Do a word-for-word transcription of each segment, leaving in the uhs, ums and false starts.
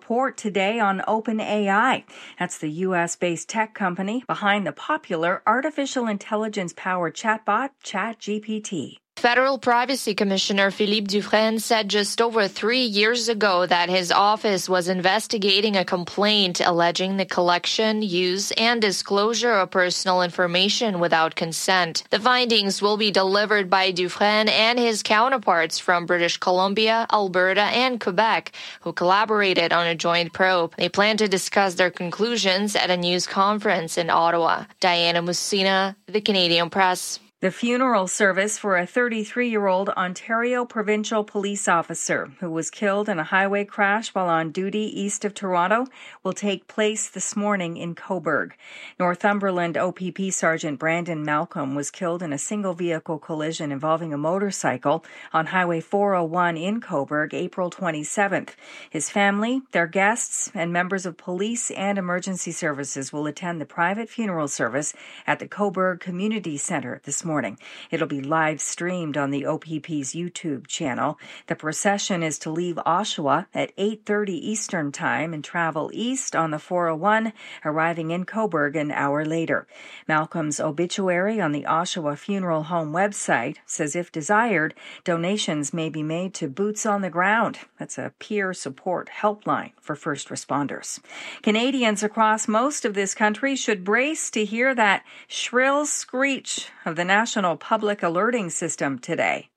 report today on OpenAI. That's the U S-based tech company behind the popular artificial intelligence-powered chatbot ChatGPT. Federal Privacy Commissioner Philippe Dufresne said just over three years ago that his office was investigating a complaint alleging the collection, use, and disclosure of personal information without consent. The findings will be delivered by Dufresne and his counterparts from British Columbia, Alberta, and Quebec, who collaborated on a joint probe. They plan to discuss their conclusions at a news conference in Ottawa. Diana Mussina, The Canadian Press. The funeral service for a thirty-three-year-old Ontario provincial police officer who was killed in a highway crash while on duty east of Toronto will take place this morning in Cobourg. Northumberland O P P Sergeant Brandon Malcolm was killed in a single-vehicle collision involving a motorcycle on Highway four oh one in Cobourg, April twenty-seventh. His family, their guests, and members of police and emergency services will attend the private funeral service at the Cobourg Community Centre this morning. It'll be live streamed on the O P P's YouTube channel. The procession is to leave Oshawa at eight thirty Eastern Time and travel east on the four oh one, arriving in Cobourg an hour later. Malcolm's obituary on the Oshawa Funeral Home website says if desired, donations may be made to Boots on the Ground. That's a peer support helpline for first responders. Canadians across most of this country should brace to hear that shrill screech of the National Public Alerting System today.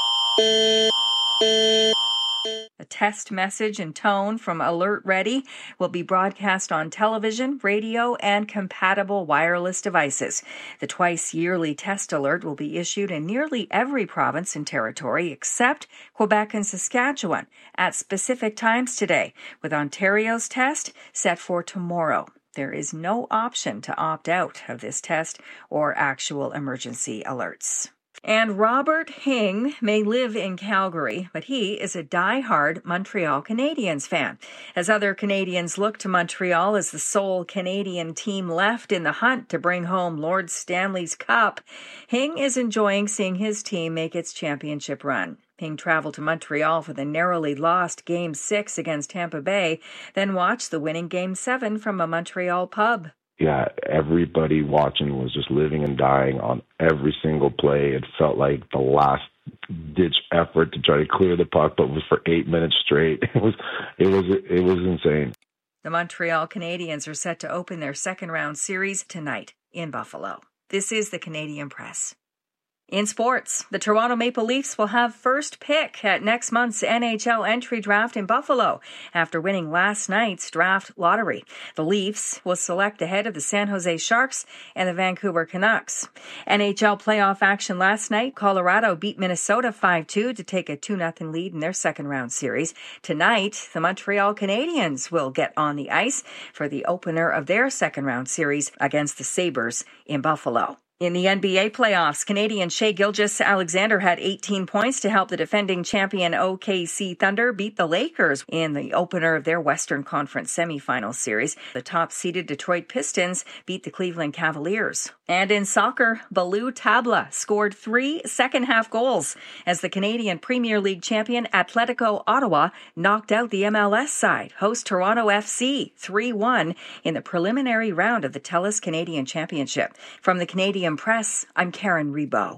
A test message and tone from Alert Ready will be broadcast on television, radio, and compatible wireless devices. The twice-yearly test alert will be issued in nearly every province and territory except Quebec and Saskatchewan at specific times today, with Ontario's test set for tomorrow. There is no option to opt out of this test or actual emergency alerts. And Robert Hing may live in Calgary, but he is a die-hard Montreal Canadiens fan. As other Canadians look to Montreal as the sole Canadian team left in the hunt to bring home Lord Stanley's Cup, Hing is enjoying seeing his team make its championship run. Hing traveled to Montreal for the narrowly lost Game six against Tampa Bay, then watched the winning Game seven from a Montreal pub. Yeah, everybody watching was just living and dying on every single play. It felt like the last-ditch effort to try to clear the puck, but it was for eight minutes straight. It was, it was, it was insane. The Montreal Canadiens are set to open their second-round series tonight in Buffalo. This is the Canadian Press. In sports, the Toronto Maple Leafs will have first pick at next month's N H L entry draft in Buffalo after winning last night's draft lottery. The Leafs will select ahead of the San Jose Sharks and the Vancouver Canucks. N H L playoff action last night. Colorado beat Minnesota five two to take a two nothing lead in their second-round series. Tonight, the Montreal Canadiens will get on the ice for the opener of their second-round series against the Sabres in Buffalo. In the N B A playoffs, Canadian Shai Gilgeous-Alexander had eighteen points to help the defending champion O K C Thunder beat the Lakers in the opener of their Western Conference semifinal series. The top-seeded Detroit Pistons beat the Cleveland Cavaliers. And in soccer, Balou Tabla scored three second-half goals as the Canadian Premier League champion Atletico Ottawa knocked out the M L S side, host Toronto F C, three one in the preliminary round of the TELUS Canadian Championship. From the Canadian Press, I'm Karen Rebo.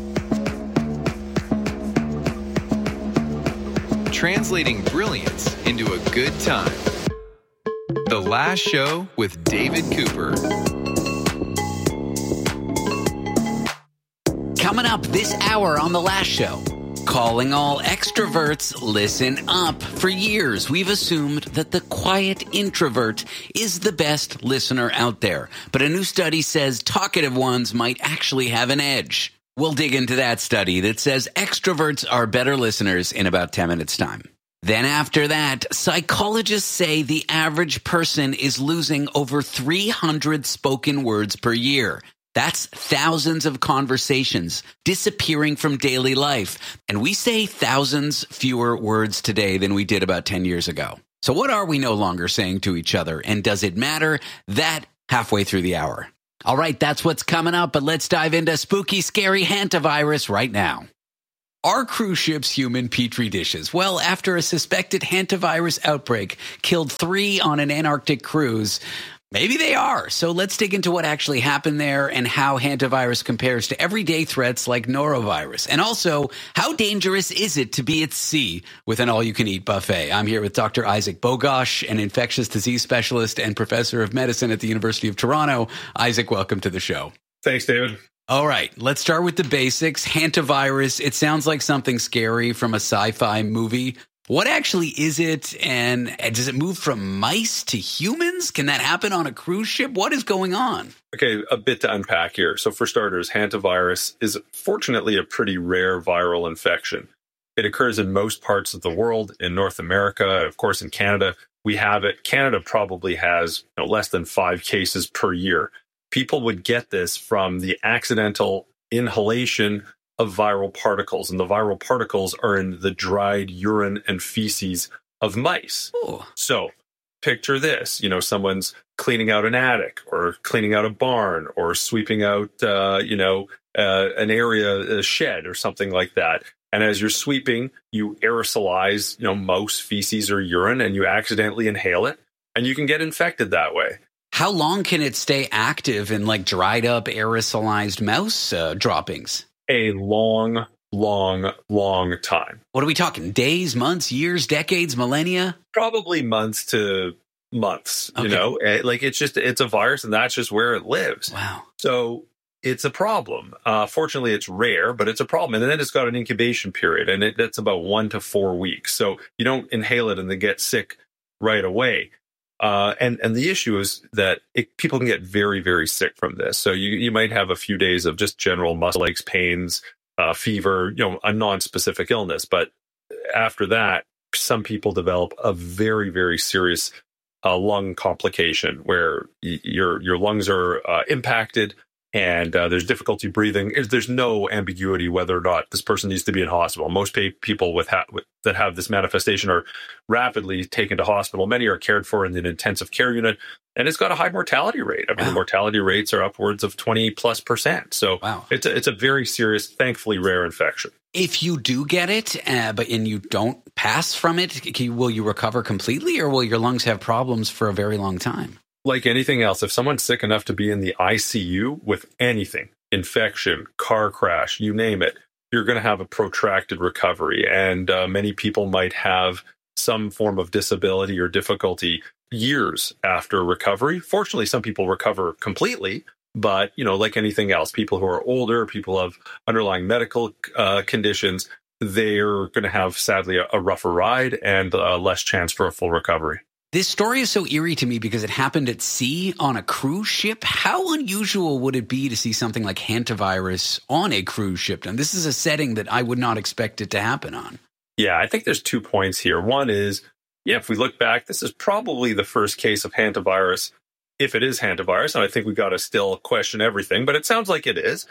Translating brilliance into a good time. The Last Show with David Cooper. Coming up this hour on The Last Show. Calling all extroverts, listen up. For years, we've assumed that the quiet introvert is the best listener out there. But a new study says talkative ones might actually have an edge. We'll dig into that study that says extroverts are better listeners in about ten minutes' time. Then after that, psychologists say the average person is losing over three hundred spoken words per year. That's thousands of conversations disappearing from daily life. And we say thousands fewer words today than we did about ten years ago. So what are we no longer saying to each other? And does it matter? That halfway through the hour. All right, that's what's coming up. But let's dive into spooky, scary hantavirus right now. Are cruise ships human petri dishes? Well, after a suspected hantavirus outbreak killed three on an Antarctic cruise, maybe they are. So let's dig into what actually happened there and how hantavirus compares to everyday threats like norovirus. And also, how dangerous is it to be at sea with an all-you-can-eat buffet? I'm here with Doctor Isaac Bogosh, an infectious disease specialist and professor of medicine at the University of Toronto. Isaac, welcome to the show. Thanks, David. All right, let's start with the basics. Hantavirus, it sounds like something scary from a sci-fi movie. What actually is it, and does it move from mice to humans? Can that happen on a cruise ship? What is going on? Okay, a bit to unpack here. So for starters, hantavirus is fortunately a pretty rare viral infection. It occurs in most parts of the world. In North America, of course, in Canada, we have it. Canada probably has you know, less than five cases per year. People would get this from the accidental inhalation of viral particles, and the viral particles are in the dried urine and feces of mice. Ooh. So picture this, you know, someone's cleaning out an attic or cleaning out a barn or sweeping out, uh, you know, uh, an area, a shed or something like that. And as you're sweeping, you aerosolize, you know, mouse feces or urine, and you accidentally inhale it, and you can get infected that way. How long can it stay active in like dried up aerosolized mouse uh, droppings? A long, long, long time. What are we talking? Days, months, years, decades, millennia? Probably months to months, Okay. you know, like it's just, it's a virus and that's just where it lives. Wow. So it's a problem. Uh, fortunately, it's rare, but it's a problem. And then it's got an incubation period, and it, that's about one to four weeks. So you don't inhale it and then get sick right away. Uh, and, and the issue is that it, people can get very, very sick from this. So you, you might have a few days of just general muscle aches, pains, uh, fever, you know, a non-specific illness. But after that, some people develop a very, very serious uh, lung complication where y- your your lungs are uh, impacted, and uh, there's difficulty breathing. There's no ambiguity whether or not this person needs to be in hospital. Most pa- people with, ha- with that have this manifestation are rapidly taken to hospital. Many are cared for in an intensive care unit, and it's got a high mortality rate. I mean, Wow. the mortality rates are upwards of twenty plus percent. So Wow. it's a, it's a very serious, thankfully rare infection. If you do get it, uh, but and you don't pass from it, can you, will you recover completely, or will your lungs have problems for a very long time? Like anything else, if someone's sick enough to be in the I C U with anything, infection, car crash, you name it, you're going to have a protracted recovery. And uh, many people might have some form of disability or difficulty years after recovery. Fortunately, some people recover completely. But, you know, like anything else, people who are older, people who have underlying medical uh, conditions, they're going to have, sadly, a, a rougher ride and uh, less chance for a full recovery. This story is so eerie to me because it happened at sea on a cruise ship. How unusual would it be to see something like hantavirus on a cruise ship? And this is a setting that I would not expect it to happen on. Yeah, I think there's two points here. One is, yeah, if we look back, this is probably the first case of hantavirus, if it is hantavirus, and I think we got to still question everything, but it sounds like it is.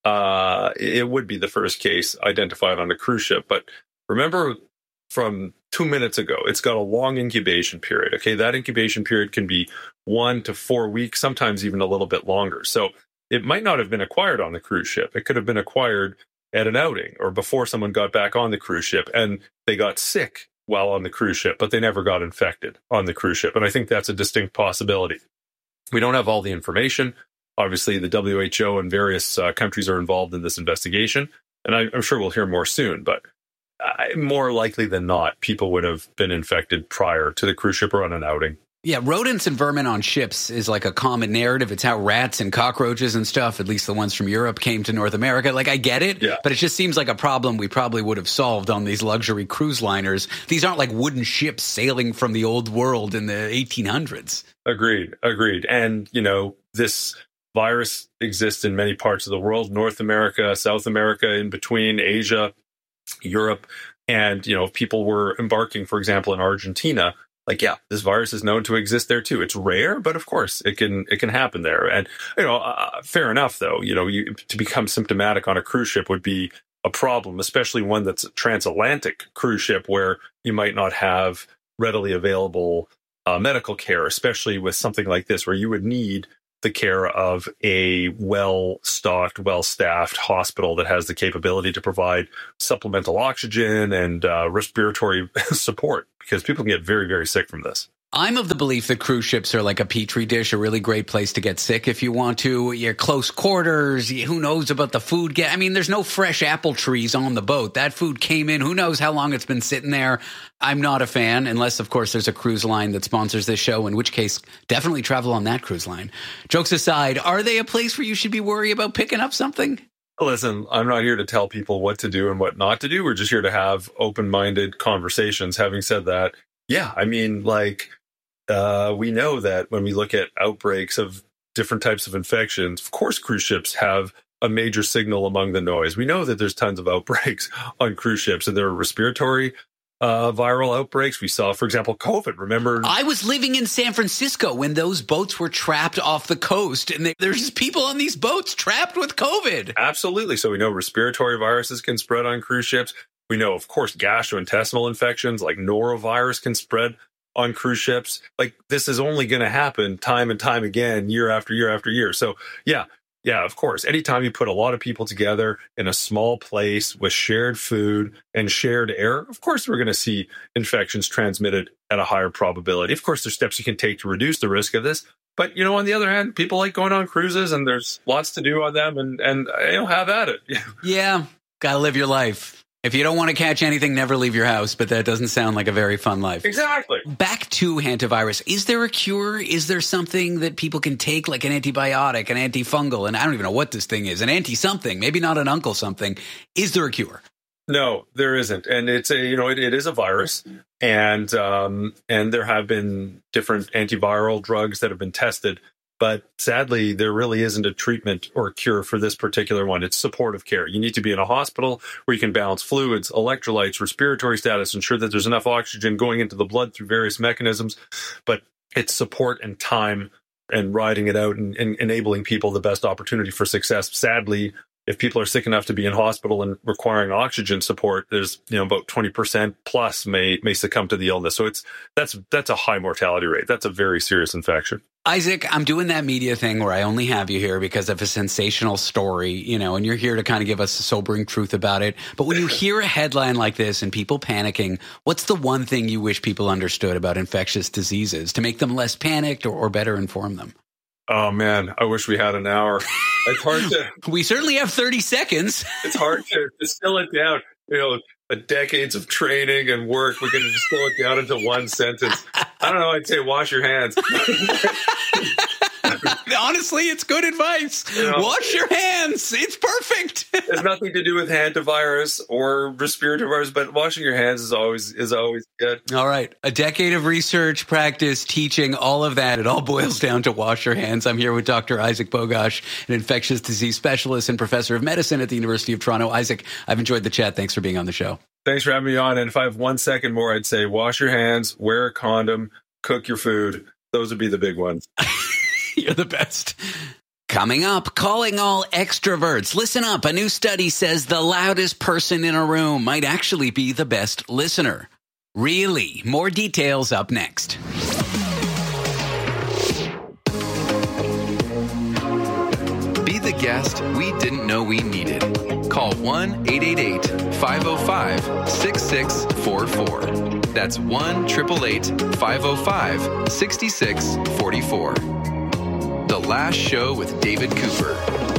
Uh, it would be the first case identified on a cruise ship. But remember, from two minutes ago, it's got a long incubation period. Okay, that incubation period can be one to four weeks, sometimes even a little bit longer. So it might not have been acquired on the cruise ship. It could have been acquired at an outing or before someone got back on the cruise ship and they got sick while on the cruise ship, but they never got infected on the cruise ship. And I think that's a distinct possibility. We don't have all the information. Obviously, the W H O and various uh, countries are involved in this investigation, and I, I'm sure we'll hear more soon, but Uh, more likely than not, people would have been infected prior to the cruise ship or on an outing. Yeah, rodents and vermin on ships is like a common narrative. It's how rats and cockroaches and stuff, at least the ones from Europe, came to North America. Like, I get it, Yeah. but it just seems like a problem we probably would have solved on these luxury cruise liners. These aren't like wooden ships sailing from the old world in the eighteen hundreds. Agreed, agreed. And, you know, this virus exists in many parts of the world, North America, South America, in between, Asia, Europe. And, you know, if people were embarking, for example, in Argentina, like, yeah, this virus is known to exist there too. It's rare, but of course it can, it can happen there. And, you know, uh, fair enough though, you know, you, to become symptomatic on a cruise ship would be a problem, especially one that's a transatlantic cruise ship where you might not have readily available uh, medical care, especially with something like this, where you would need the care of a well-stocked, well-staffed hospital that has the capability to provide supplemental oxygen and uh, respiratory support, because people can get very, very sick from this. I'm of the belief that cruise ships are like a petri dish, a really great place to get sick if you want to. You're close quarters. Who knows about the food? I mean, there's no fresh apple trees on the boat. That food came in. Who knows how long it's been sitting there? I'm not a fan, unless, of course, there's a cruise line that sponsors this show, in which case, definitely travel on that cruise line. Jokes aside, are they a place where you should be worried about picking up something? Listen, I'm not here to tell people what to do and what not to do. We're just here to have open-minded conversations. Having said that, yeah, I mean, like... Uh, we know that when we look at outbreaks of different types of infections, of course, cruise ships have a major signal among the noise. We know that there's tons of outbreaks on cruise ships, and there are respiratory uh, viral outbreaks. We saw, for example, COVID. Remember? I was living in San Francisco when those boats were trapped off the coast, and they, there's people on these boats trapped with COVID. Absolutely. So we know respiratory viruses can spread on cruise ships. We know, of course, gastrointestinal infections like norovirus can spread on cruise ships. Like, this is only going to happen time and time again, year after year after year. So yeah, yeah, of course, anytime you put a lot of people together in a small place with shared food and shared air, of course, we're going to see infections transmitted at a higher probability. Of course, there's steps you can take to reduce the risk of this. But, you know, on the other hand, people like going on cruises, and there's lots to do on them, and, and you know, have at it. Yeah, gotta live your life. If you don't want to catch anything, never leave your house, but that doesn't sound like a very fun life. Exactly. Back to hantavirus. Is there a cure? Is there something that people can take, like an antibiotic, an antifungal, and I don't even know what this thing is, an anti-something, maybe not an uncle something. Is there a cure? No, there isn't. And it's a, you know, it, it is a virus. And, um, and there have been different antiviral drugs that have been tested. But sadly, there really isn't a treatment or a cure for this particular one. It's supportive care. You need to be in a hospital where you can balance fluids, electrolytes, respiratory status, ensure that there's enough oxygen going into the blood through various mechanisms. But it's support and time and riding it out and, and enabling people the best opportunity for success. Sadly, if people are sick enough to be in hospital and requiring oxygen support, there's, you know, about twenty percent plus may may succumb to the illness. So it's that's that's a high mortality rate. That's a very serious infection. Isaac, I'm doing that media thing where I only have you here because of a sensational story, you know, and you're here to kind of give us a sobering truth about it. But when you hear a headline like this and people panicking, what's the one thing you wish people understood about infectious diseases to make them less panicked or, or better inform them? Oh, man, I wish we had an hour. It's hard to... We certainly have thirty seconds. It's hard to distill it down. You know, a decades of training and work, we're going to distill it down into one sentence. I don't know, I'd say wash your hands. Honestly, it's good advice. You know, wash your hands. It's perfect. It's nothing to do with hantavirus or respiratory virus, but washing your hands is always is always good. All right. A decade of research, practice, teaching, all of that. It all boils down to wash your hands. I'm here with Doctor Isaac Bogosh, an infectious disease specialist and professor of medicine at the University of Toronto. Isaac, I've enjoyed the chat. Thanks for being on the show. Thanks for having me on. And if I have one second more, I'd say wash your hands, wear a condom, cook your food. Those would be the big ones. You're the best. Coming up, calling all extroverts. Listen up. A new study says the loudest person in a room might actually be the best listener. Really? More details up next. Be the guest we didn't know we needed. Call one eight eight eight, five oh five, six six four four. That's one eight eight eight, five oh five, six six four four. The Last Show with David Cooper.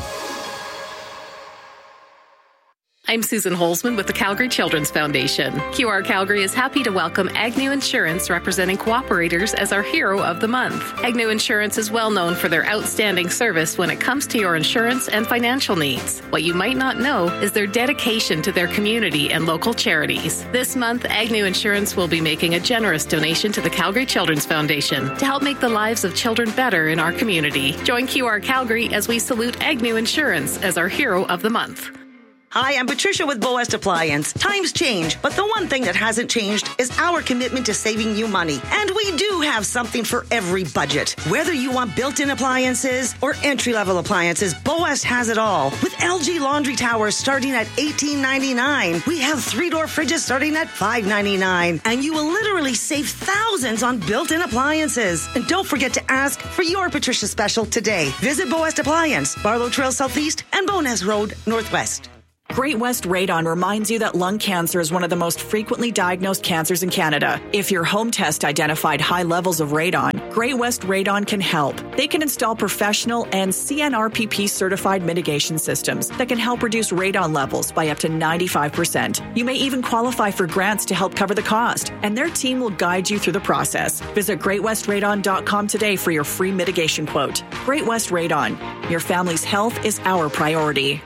I'm Susan Holzman with the Calgary Children's Foundation. Q R Calgary is happy to welcome Agnew Insurance, representing cooperators, as our hero of the month. Agnew Insurance is well known for their outstanding service when it comes to your insurance and financial needs. What you might not know is their dedication to their community and local charities. This month, Agnew Insurance will be making a generous donation to the Calgary Children's Foundation to help make the lives of children better in our community. Join Q R Calgary as we salute Agnew Insurance as our hero of the month. Hi, I'm Patricia with Boest Appliance. Times change, but the one thing that hasn't changed is our commitment to saving you money. And we do have something for every budget. Whether you want built-in appliances or entry-level appliances, Boest has it all. With L G laundry towers starting at eighteen ninety-nine, we have three-door fridges starting at five ninety-nine, and you will literally save thousands on built-in appliances. And don't forget to ask for your Patricia special today. Visit Boest Appliance, Barlow Trail Southeast and Bowness Road Northwest. Great West Radon reminds you that lung cancer is one of the most frequently diagnosed cancers in Canada. If your home test identified high levels of radon, Great West Radon can help. They can install professional and C N R P P certified mitigation systems that can help reduce radon levels by up to ninety-five percent. You may even qualify for grants to help cover the cost, and their team will guide you through the process. Visit great west radon dot com today for your free mitigation quote. Great West Radon. Your family's health is our priority.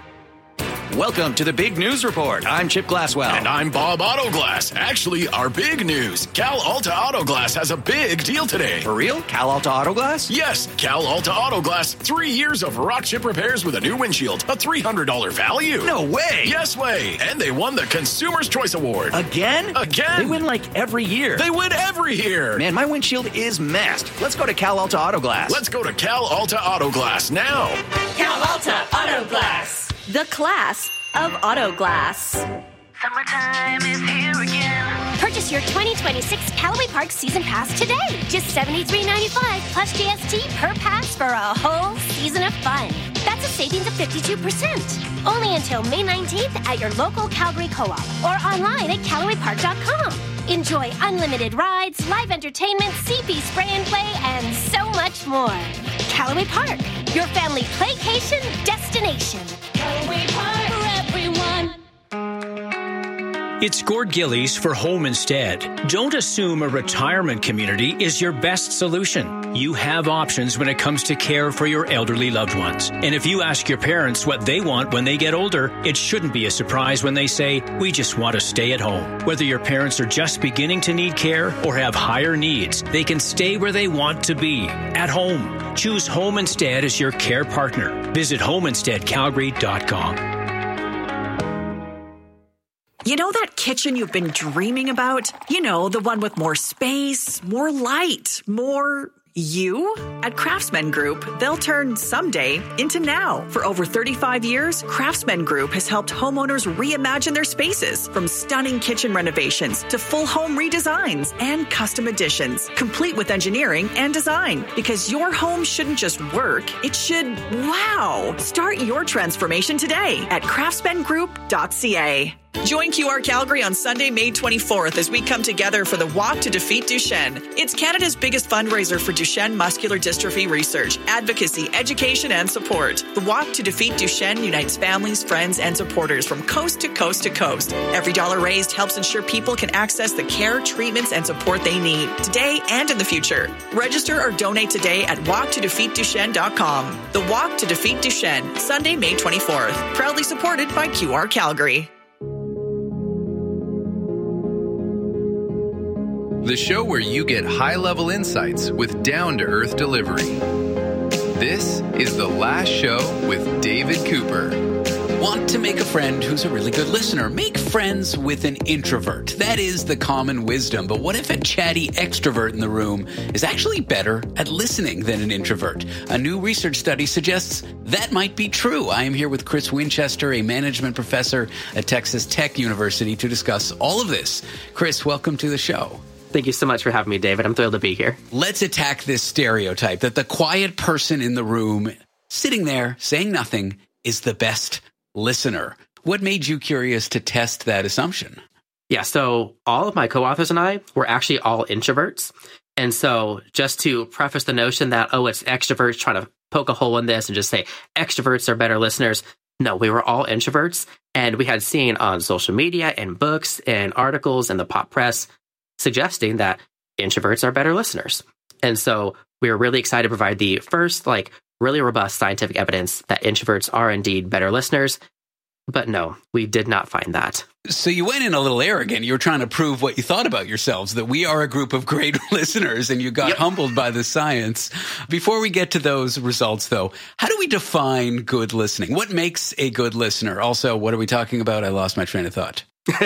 Welcome to the Big News Report. I'm Chip Glasswell. And I'm Bob Autoglass. Actually, our big news. Cal Alta Autoglass has a big deal today. For real? Cal Alta Autoglass? Yes, Cal Alta Autoglass. Three years of rock chip repairs with a new windshield. A three hundred dollars value. No way. Yes way. And they won the Consumer's Choice Award. Again? Again. They win like every year. They win every year. Man, my windshield is messed. Let's go to Cal Alta Autoglass. Let's go to Cal Alta Autoglass now. Cal Alta Autoglass. The class of auto glass. Summertime is here again. Purchase your twenty twenty-six Callaway Park Season Pass today. Just seventy-three ninety-five plus G S T per pass for a whole season of fun. That's a savings of fifty-two percent. Only until May nineteenth at your local Calgary Co-op or online at callaway park dot com. Enjoy unlimited rides, live entertainment, C P spray and play, and so much more. Callaway Park, your family playcation destination. Callaway Park for everyone. It's Gord Gillies for Home Instead. Don't assume a retirement community is your best solution. You have options when it comes to care for your elderly loved ones. And if you ask your parents what they want when they get older, it shouldn't be a surprise when they say, we just want to stay at home. Whether your parents are just beginning to need care or have higher needs, they can stay where they want to be, at home. Choose Home Instead as your care partner. Visit home instead calgary dot com. You know that kitchen you've been dreaming about? You know, the one with more space, more light, more you? At Craftsman Group, they'll turn someday into now. For over thirty-five years, Craftsman Group has helped homeowners reimagine their spaces, from stunning kitchen renovations to full home redesigns and custom additions, complete with engineering and design. Because your home shouldn't just work, it should wow. Start your transformation today at craftsman group dot c a. Join Q R Calgary on Sunday, May twenty-fourth as we come together for the Walk to Defeat Duchenne. It's Canada's biggest fundraiser for Duchenne muscular dystrophy research, advocacy, education, and support. The Walk to Defeat Duchenne unites families, friends, and supporters from coast to coast to coast. Every dollar raised helps ensure people can access the care, treatments, and support they need today and in the future. Register or donate today at walk to defeat duchenne dot com. The Walk to Defeat Duchenne, Sunday, May twenty-fourth. Proudly supported by Q R Calgary. The show where you get high-level insights with down-to-earth delivery. This is The Last Show with David Cooper. Want to make a friend who's a really good listener? Make friends with an introvert. That is the common wisdom. But what if a chatty extrovert in the room is actually better at listening than an introvert? A new research study suggests that might be true. I am here with Chris Winchester, a management professor at Texas Tech University, to discuss all of this. Chris, welcome to the show. Thank you so much for having me, David. I'm thrilled to be here. Let's attack this stereotype that the quiet person in the room, sitting there, saying nothing, is the best listener. What made you curious to test that assumption? Yeah, so all of my co-authors and I were actually all introverts. And so just to preface the notion that, oh, it's extroverts trying to poke a hole in this and just say extroverts are better listeners. No, we were all introverts. And we had seen on social media and books and articles and the pop press suggesting that introverts are better listeners. And so we were really excited to provide the first, like, really robust scientific evidence that introverts are indeed better listeners. But no, we did not find that. So you went in a little arrogant. You were trying to prove what you thought about yourselves, that we are a group of great listeners, and you got yep. humbled by the science. Before we get to those results, though, how do we define good listening? What makes a good listener? Also, what are we talking about? I lost my train of thought.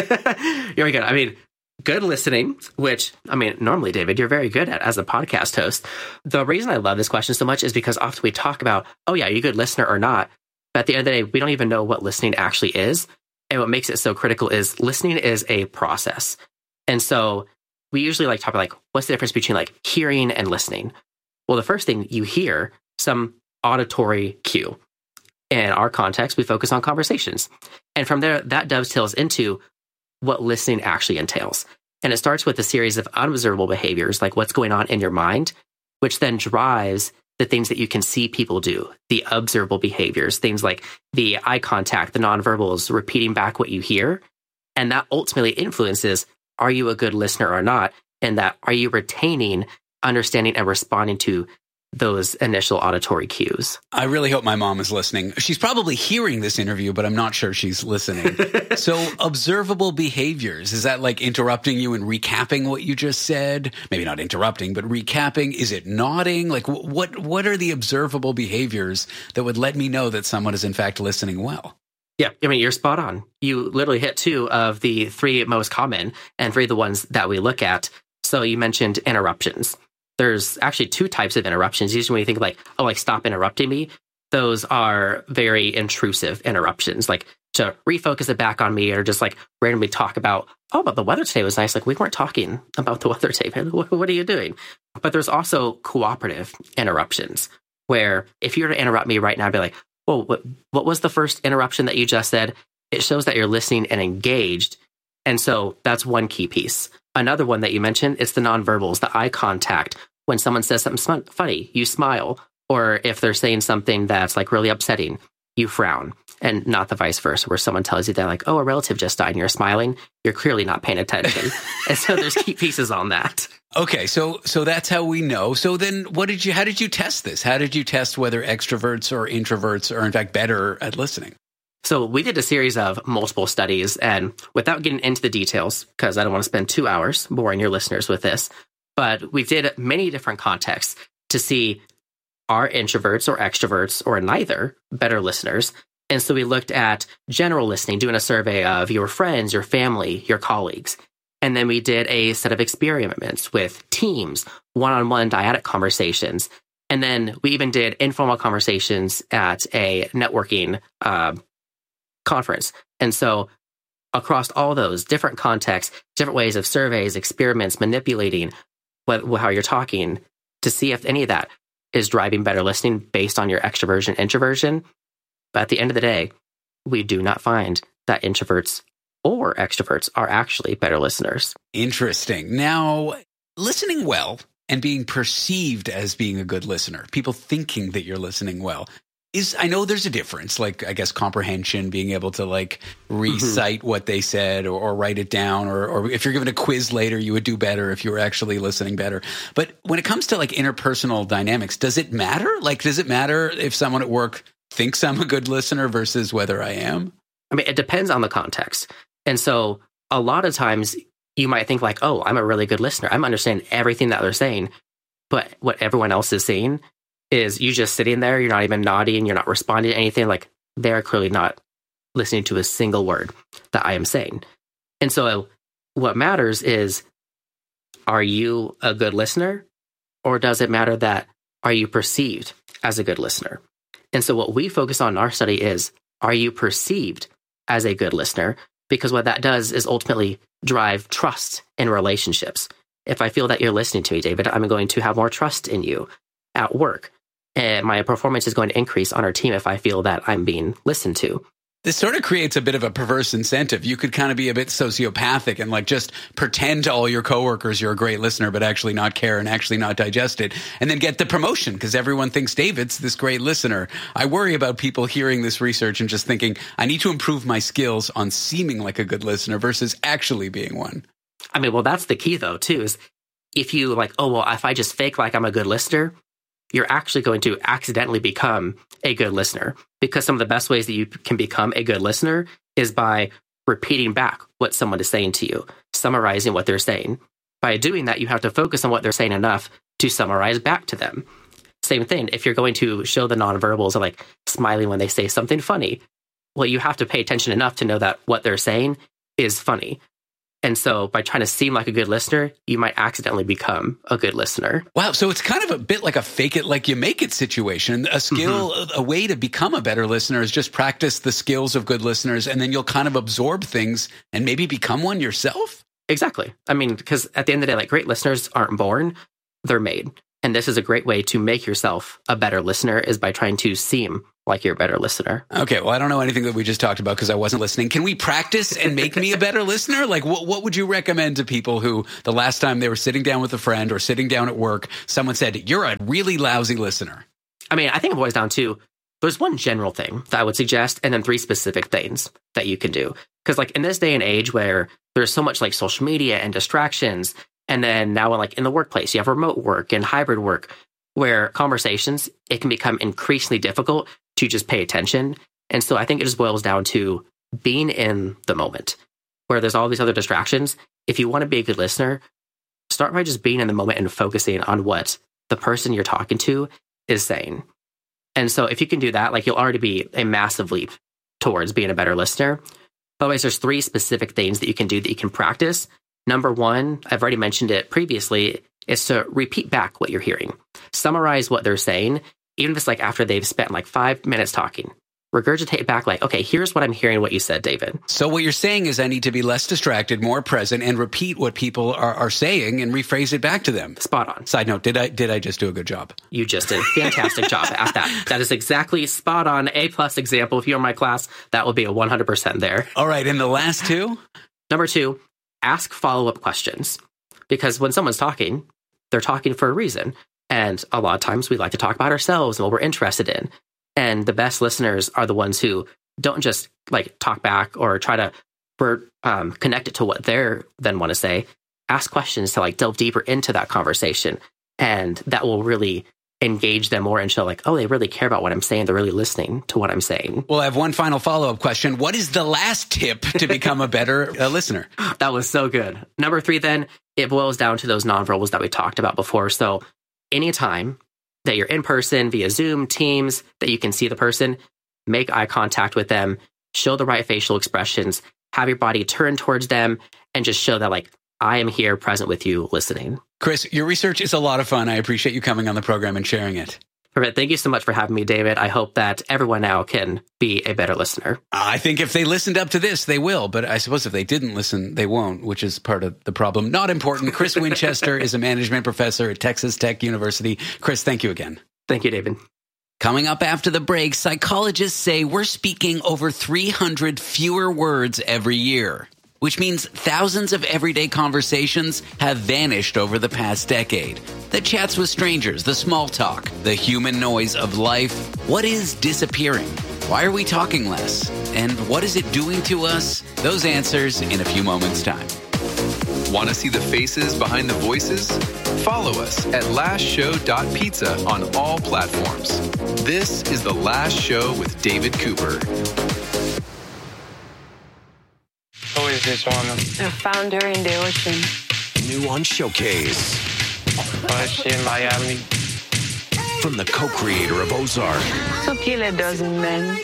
Very good. I mean, good listening, which, I mean, normally, David, you're very good at as a podcast host. The reason I love this question so much is because often we talk about, oh, yeah, are you a good listener or not? But at the end of the day, we don't even know what listening actually is. And what makes it so critical is listening is a process. And so we usually like talk about like, what's the difference between like hearing and listening? Well, the first thing you hear, some auditory cue. In our context, we focus on conversations. And from there, that dovetails into what listening actually entails. And it starts with a series of unobservable behaviors, like what's going on in your mind, which then drives the things that you can see people do, the observable behaviors, things like the eye contact, the nonverbals, repeating back what you hear. And that ultimately influences, are you a good listener or not? And that, are you retaining, understanding, and responding to those initial auditory cues? I really hope my mom is listening. She's probably hearing this interview, but I'm not sure she's listening. So observable behaviors, is that like interrupting you and recapping what you just said? Maybe not interrupting, but recapping. Is it nodding? Like what, what are the observable behaviors that would let me know that someone is in fact listening well? Yeah, I mean, you're spot on. You literally hit two of the three most common and three of the ones that we look at. So you mentioned interruptions. There's actually two types of interruptions. Usually when you think like, oh, like stop interrupting me, those are very intrusive interruptions, like to refocus it back on me or just like randomly talk about, oh, but the weather today was nice. Like we weren't talking about the weather today. What, what are you doing? But there's also cooperative interruptions where if you were to interrupt me right now, I'd be like, oh, what, what was the first interruption that you just said? It shows that you're listening and engaged. And so that's one key piece. Another one that you mentioned is the nonverbals, the eye contact. When someone says something funny, you smile. Or if they're saying something that's like really upsetting, you frown. And not the vice versa, where someone tells you that like, oh, a relative just died and you're smiling. You're clearly not paying attention. And so there's key pieces on that. Okay, so so that's how we know. So then what did you, how did you test this? How did you test whether extroverts or introverts are in fact better at listening? So we did a series of multiple studies, and without getting into the details, because I don't want to spend two hours boring your listeners with this, but we did many different contexts to see, are introverts or extroverts or neither better listeners? And so we looked at general listening, doing a survey of your friends, your family, your colleagues. And then we did a set of experiments with teams, one-on-one dyadic conversations. And then we even did informal conversations at a networking uh, conference. And so across all those different contexts, different ways of surveys, experiments, manipulating what, how you're talking to see if any of that is driving better listening based on your extroversion, introversion. But at the end of the day, we do not find that introverts or extroverts are actually better listeners. Interesting. Now, listening well and being perceived as being a good listener, people thinking that you're listening well, is, I know there's a difference, like, I guess, comprehension, being able to, like, recite mm-hmm. what they said or, or write it down, or, or if you're given a quiz later, you would do better if you were actually listening better. But when it comes to, like, interpersonal dynamics, does it matter? Like, does it matter if someone at work thinks I'm a good listener versus whether I am? I mean, it depends on the context. And so a lot of times you might think, like, oh, I'm a really good listener. I'm understanding everything that they're saying. But what everyone else is saying is you just sitting there, you're not even nodding, you're not responding to anything. Like, they're clearly not listening to a single word that I am saying. And so what matters is, are you a good listener? Or does it matter that, are you perceived as a good listener? And so what we focus on in our study is, are you perceived as a good listener? Because what that does is ultimately drive trust in relationships. If I feel that you're listening to me, David, I'm going to have more trust in you at work. And my performance is going to increase on our team if I feel that I'm being listened to. This sort of creates a bit of a perverse incentive. You could kind of be a bit sociopathic and like just pretend to all your coworkers you're a great listener, but actually not care and actually not digest it, and then get the promotion because everyone thinks David's this great listener. I worry about people hearing this research and just thinking, I need to improve my skills on seeming like a good listener versus actually being one. I mean, well, that's the key though, too, is if you like, oh, well, if I just fake like I'm a good listener, you're actually going to accidentally become a good listener because some of the best ways that you can become a good listener is by repeating back what someone is saying to you, summarizing what they're saying. By doing that, you have to focus on what they're saying enough to summarize back to them. Same thing, if you're going to show the nonverbals of like smiling when they say something funny, well, you have to pay attention enough to know that what they're saying is funny. And so by trying to seem like a good listener, you might accidentally become a good listener. Wow. So it's kind of a bit like a fake it like you make it situation. A skill, mm-hmm. a way to become a better listener is just practice the skills of good listeners, and then you'll kind of absorb things and maybe become one yourself. Exactly. I mean, because at the end of the day, like great listeners aren't born, they're made. And this is a great way to make yourself a better listener is by trying to seem like you're a better listener. Okay, well, I don't know anything that we just talked about because I wasn't listening. Can we practice and make me a better listener? Like, what, what would you recommend to people who the last time they were sitting down with a friend or sitting down at work, someone said, you're a really lousy listener? I mean, I think it boils down to there's one general thing that I would suggest and then three specific things that you can do. Because like in this day and age where there's so much like social media and distractions, and then now like in the workplace, you have remote work and hybrid work where conversations, it can become increasingly difficult to just pay attention. And so I think it just boils down to being in the moment where there's all these other distractions. If you want to be a good listener, start by just being in the moment and focusing on what the person you're talking to is saying. And so if you can do that, like you'll already be a massive leap towards being a better listener. Otherwise, there's three specific things that you can do that you can practice. Number one, I've already mentioned it previously, is to repeat back what you're hearing. Summarize what they're saying, even if it's like after they've spent like five minutes talking. Regurgitate back like, okay, here's what I'm hearing what you said, David. So what you're saying is I need to be less distracted, more present, and repeat what people are, are saying and rephrase it back to them. Spot on. Side note, did I did I just do a good job? You just did a fantastic job at that. That is exactly spot on. A-plus example. If you're in my class, that will be a one hundred percent there. All right, and the last two? Number two, ask follow-up questions. Because when someone's talking, they're talking for a reason. And a lot of times we like to talk about ourselves and what we're interested in. And the best listeners are the ones who don't just like talk back or try to um, connect it to what they're then want to say. Ask questions to like delve deeper into that conversation. And that will really engage them more and show like, oh, they really care about what I'm saying. They're really listening to what I'm saying. Well, I have one final follow-up question. What is the last tip to become a better uh, listener? That was so good. Number three, then, it boils down to those nonverbals that we talked about before. So anytime that you're in person via Zoom, Teams, that you can see the person, make eye contact with them, show the right facial expressions, have your body turn towards them, and just show that like, I am here present with you listening. Chris, your research is a lot of fun. I appreciate you coming on the program and sharing it. Perfect. Thank you so much for having me, David. I hope that everyone now can be a better listener. I think if they listened up to this, they will. But I suppose if they didn't listen, they won't, which is part of the problem. Not important. Chris Winchester is a management professor at Texas Tech University. Chris, thank you again. Thank you, David. Coming up after the break, psychologists say we're speaking over three hundred fewer words every year, which means thousands of everyday conversations have vanished over the past decade. The chats with strangers, the small talk, the human noise of life. What is disappearing? Why are we talking less? And what is it doing to us? Those answers in a few moments' time. Want to see the faces behind the voices? Follow us at last show dot pizza on all platforms. This is The Last Show with David Cooper. Who is this woman? I found her in the ocean. New on Showcase. Was she in Miami? From the co-creator of Ozark. So kill a dozen men.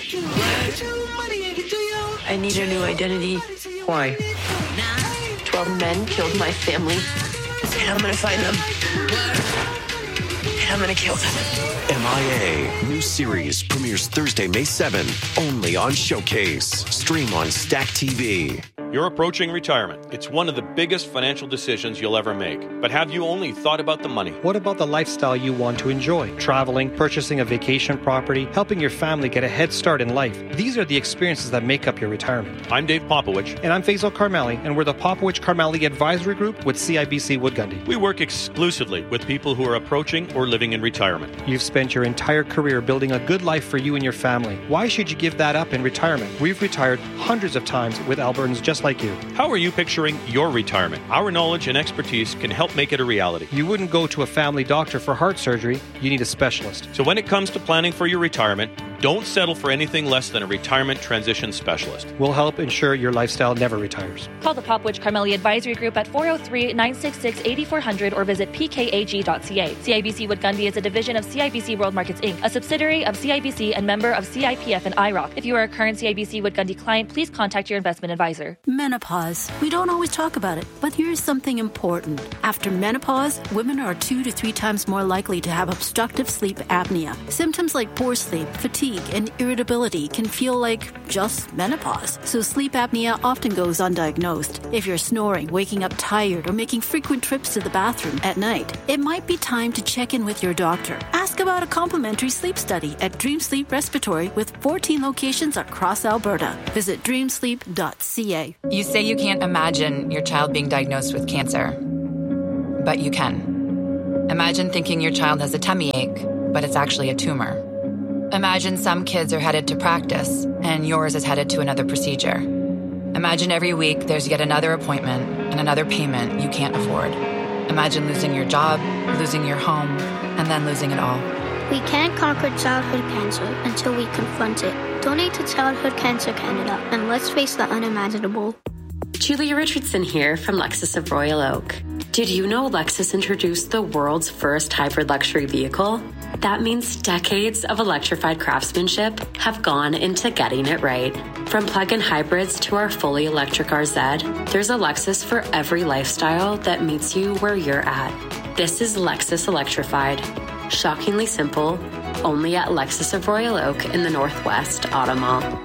I need a new identity. Why? Twelve men killed my family. And I'm gonna find them. And I'm gonna kill them. M I A. New series premieres Thursday, May seventh. Only on Showcase. Stream on Stack T V. You're approaching retirement. It's one of the biggest financial decisions you'll ever make. But have you only thought about the money? What about the lifestyle you want to enjoy? Traveling, purchasing a vacation property, helping your family get a head start in life. These are the experiences that make up your retirement. I'm Dave Popowich. And I'm Faisal Karmali, and we're the Popowich Karmali Advisory Group with C I B C Wood Gundy. We work exclusively with people who are approaching or living in retirement. You've spent your entire career building a good life for you and your family. Why should you give that up in retirement? We've retired hundreds of times with Albertans just like you. How are you picturing your retirement? Our knowledge and expertise can help make it a reality. You wouldn't go to a family doctor for heart surgery. You need a specialist. So when it comes to planning for your retirement, Don't settle for anything less than a retirement transition specialist. We'll help ensure your lifestyle never retires. Call the Popwich Carmelia Advisory Group at four oh three, nine six six, eight four zero zero or visit p k a g dot c a. C I B C Wood Gundy is a division of C I B C World Markets Incorporated, a subsidiary of C I B C and member of C I P F and I R O C. If you are a current C I B C Wood Gundy client, please contact your investment advisor. Menopause. We don't always talk about it, but here's something important. After menopause, women are two to three times more likely to have obstructive sleep apnea. Symptoms like poor sleep, fatigue, and irritability can feel like just menopause. So sleep apnea often goes undiagnosed. If you're snoring, waking up tired, or making frequent trips to the bathroom at night, it might be time to check in with your doctor. Ask about a complimentary sleep study at Dream Sleep Respiratory with fourteen locations across Alberta. Visit dream sleep dot c a. You say you can't imagine your child being diagnosed with cancer, but you can. Imagine thinking your child has a tummy ache, but it's actually a tumor. Imagine some kids are headed to practice, and yours is headed to another procedure. Imagine every week there's yet another appointment and another payment you can't afford. Imagine losing your job, losing your home, and then losing it all. We can't conquer childhood cancer until we confront it. Donate to Childhood Cancer Canada, and let's face the unimaginable. Julia Richardson here from Lexus of Royal Oak. Did you know Lexus introduced the world's first hybrid luxury vehicle? That means decades of electrified craftsmanship have gone into getting it right. From plug-in hybrids to our fully electric R Z, there's a Lexus for every lifestyle that meets you where you're at. This is Lexus Electrified. Shockingly simple, only at Lexus of Royal Oak in the Northwest Auto Mall.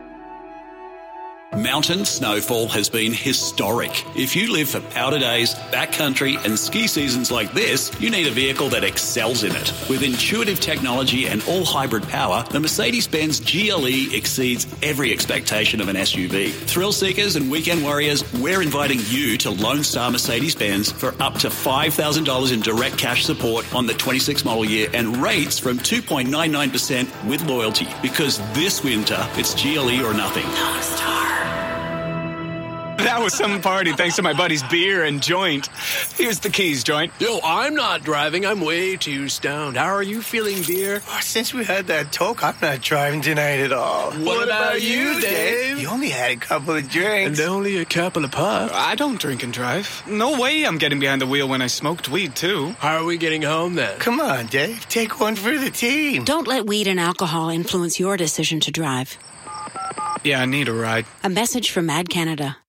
Mountain snowfall has been historic. If you live for powder days, backcountry and ski seasons like this, you need a vehicle that excels in it. With intuitive technology and all hybrid power, the Mercedes-Benz G L E exceeds every expectation of an S U V. Thrill seekers and weekend warriors, we're inviting you to Lone Star Mercedes-Benz for up to five thousand dollars in direct cash support on the twenty-six model year and rates from two point nine nine percent with loyalty. Because this winter, it's G L E or nothing. Lone Star. That was some party thanks to my buddy's beer and joint. Here's the keys, joint. Yo, I'm not driving. I'm way too stoned. How are you feeling, beer? Oh, since we had that talk, I'm not driving tonight at all. What, what about, about you, Dave? You only had a couple of drinks. And only a couple of puffs. I don't drink and drive. No way I'm getting behind the wheel when I smoked weed, too. How are we getting home, then? Come on, Dave. Take one for the team. Don't let weed and alcohol influence your decision to drive. Yeah, I need a ride. A message from Mad Canada.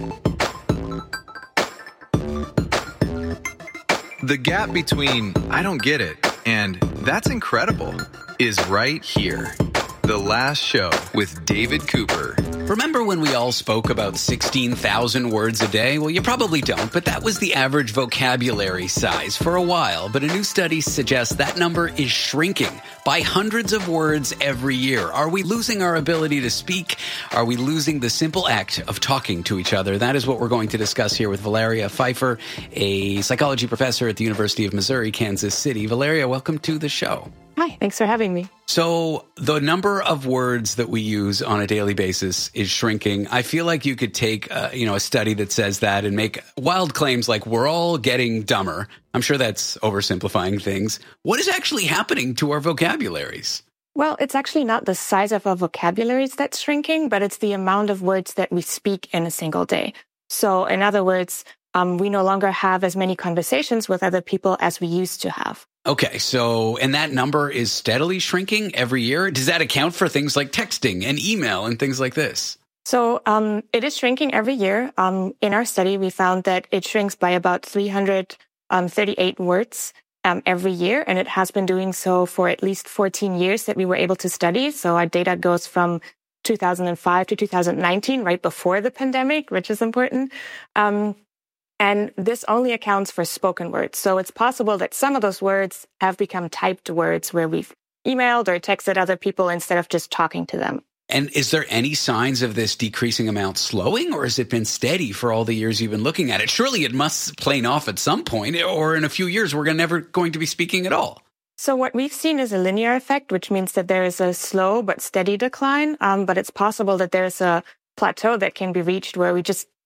The gap between I don't get it and that's incredible is right here. The Last Show with David Cooper. Remember when we all spoke about sixteen thousand words a day? Well, you probably don't, but that was the average vocabulary size for a while. But a new study suggests that number is shrinking by hundreds of words every year. Are we losing our ability to speak? Are we losing the simple act of talking to each other? That is what we're going to discuss here with Valeria Pfeiffer, a psychology professor at the University of Missouri, Kansas City. Valeria, welcome to the show. Hi, thanks for having me. So the number of words that we use on a daily basis is shrinking. I feel like you could take uh, you know, a study that says that and make wild claims like we're all getting dumber. I'm sure that's oversimplifying things. What is actually happening to our vocabularies? Well, it's actually not the size of our vocabularies that's shrinking, but it's the amount of words that we speak in a single day. So in other words, um, we no longer have as many conversations with other people as we used to have. Okay, so, and that number is steadily shrinking every year? Does that account for things like texting and email and things like this? So um, it is shrinking every year. Um, in our study, we found that it shrinks by about three hundred thirty-eight words um, every year, and it has been doing so for at least fourteen years that we were able to study. So our data goes from two thousand five to two thousand nineteen, right before the pandemic, which is important. Um, And this only accounts for spoken words. So it's possible that some of those words have become typed words where we've emailed or texted other people instead of just talking to them. And is there any signs of this decreasing amount slowing, or has it been steady for all the years you've been looking at it? Surely it must plane off at some point, or in a few years we're never going to be speaking at all. So what we've seen is a linear effect, which means that there is a slow but steady decline. Um, but it's possible that there's a plateau that can be reached where we just